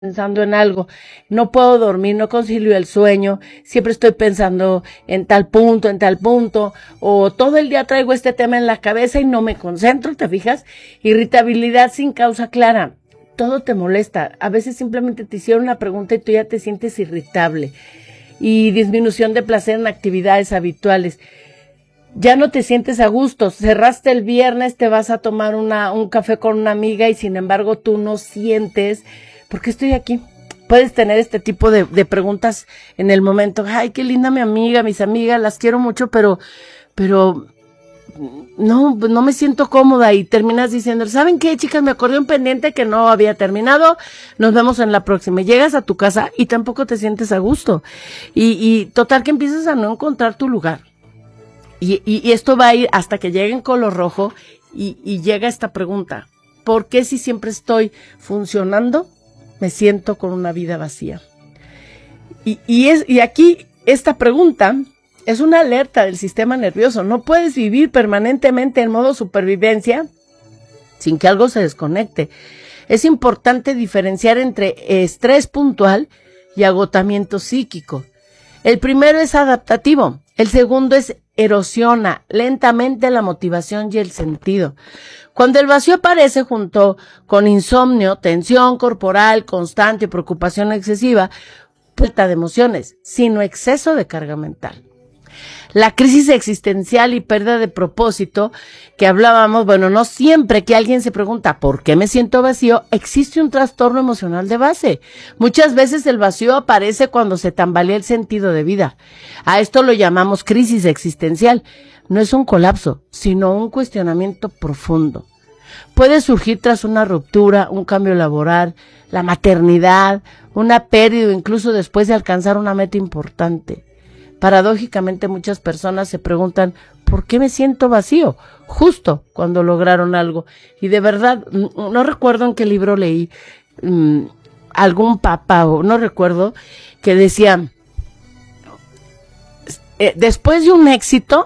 pensando en algo, no puedo dormir, no concilio el sueño, siempre estoy pensando en tal punto, o todo el día traigo este tema en la cabeza y no me concentro, ¿te fijas? Irritabilidad sin causa clara, todo te molesta, a veces simplemente te hicieron una pregunta y tú ya te sientes irritable, y disminución de placer en actividades habituales. Ya no te sientes a gusto, cerraste el viernes, te vas a tomar un café con una amiga y sin embargo tú no sientes, ¿por qué estoy aquí? Puedes tener este tipo de preguntas en el momento, ay, qué linda mi amiga, mis amigas, las quiero mucho, pero no me siento cómoda y terminas diciendo, ¿saben qué, chicas? Me acordé un pendiente que no había terminado, nos vemos en la próxima. Y llegas a tu casa y tampoco te sientes a gusto. Y total que empiezas a no encontrar tu lugar. Y esto va a ir hasta que llegue en color rojo y llega esta pregunta. ¿Por qué si siempre estoy funcionando, me siento con una vida vacía? Y aquí esta pregunta es una alerta del sistema nervioso. No puedes vivir permanentemente en modo supervivencia sin que algo se desconecte. Es importante diferenciar entre estrés puntual y agotamiento psíquico. El primero es adaptativo. El segundo erosiona lentamente la motivación y el sentido. Cuando el vacío aparece junto con insomnio, tensión corporal constante y preocupación excesiva, falta de emociones, sino exceso de carga mental. La crisis existencial y pérdida de propósito que hablábamos, bueno, no siempre que alguien se pregunta ¿por qué me siento vacío? Existe un trastorno emocional de base. Muchas veces el vacío aparece cuando se tambalea el sentido de vida. A esto lo llamamos crisis existencial. No es un colapso, sino un cuestionamiento profundo. Puede surgir tras una ruptura, un cambio laboral, la maternidad, una pérdida o incluso después de alcanzar una meta importante. Paradójicamente muchas personas se preguntan ¿por qué me siento vacío? Justo cuando lograron algo. Y de verdad, no recuerdo en qué libro leí, algún papa o no recuerdo, que decía, después de un éxito,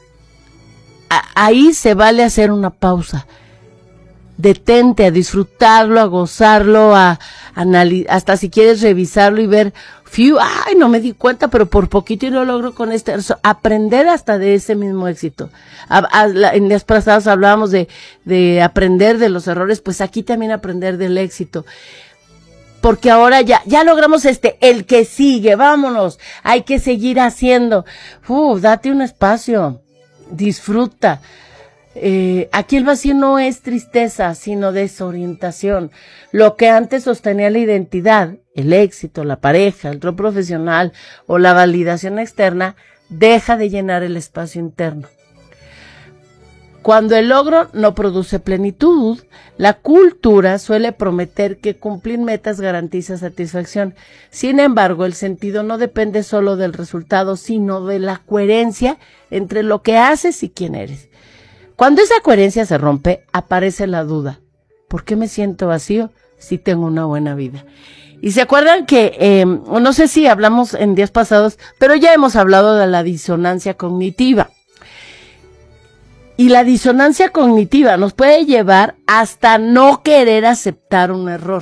ahí se vale hacer una pausa. Detente a disfrutarlo, a gozarlo, hasta si quieres revisarlo y ver, ay, no me di cuenta, pero por poquito y lo logro con aprender hasta de ese mismo éxito. En días pasados hablábamos de aprender de los errores, pues aquí también aprender del éxito. Porque ahora ya logramos el que sigue, vámonos, hay que seguir haciendo. Date un espacio, disfruta. Aquí el vacío no es tristeza, sino desorientación. Lo que antes sostenía la identidad, el éxito, la pareja, el rol profesional o la validación externa, deja de llenar el espacio interno. Cuando el logro no produce plenitud, la cultura suele prometer que cumplir metas garantiza satisfacción. Sin embargo, el sentido no depende solo del resultado, sino de la coherencia entre lo que haces y quién eres. Cuando esa coherencia se rompe, aparece la duda. ¿Por qué me siento vacío si tengo una buena vida? Y se acuerdan que, no sé si hablamos en días pasados, pero ya hemos hablado de la disonancia cognitiva. Y la disonancia cognitiva nos puede llevar hasta no querer aceptar un error.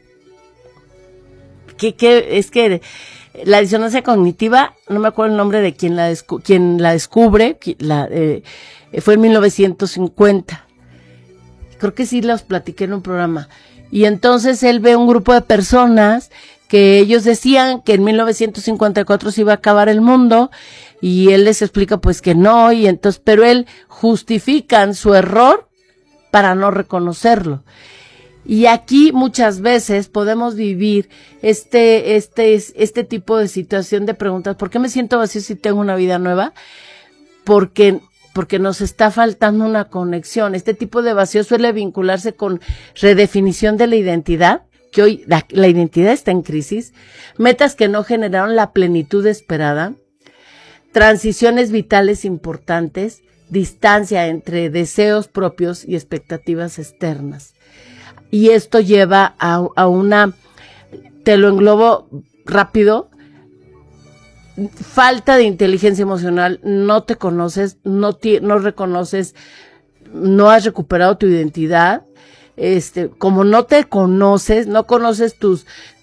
Es que la disonancia cognitiva, no me acuerdo el nombre de quien la descubre, fue en 1950. Creo que sí los platiqué en un programa. Y entonces él ve un grupo de personas que ellos decían que en 1954 se iba a acabar el mundo y él les explica pues que no, y entonces, pero él justifican su error para no reconocerlo. Y aquí muchas veces podemos vivir este tipo de situación de preguntas. ¿Por qué me siento vacío si tengo una vida nueva? Porque nos está faltando una conexión. Este tipo de vacío suele vincularse con redefinición de la identidad, que hoy la identidad está en crisis, metas que no generaron la plenitud esperada, transiciones vitales importantes, distancia entre deseos propios y expectativas externas. Y esto lleva a una, te lo englobo rápido, falta de inteligencia emocional, no te conoces, no reconoces, no has recuperado tu identidad, como no te conoces, no conoces tus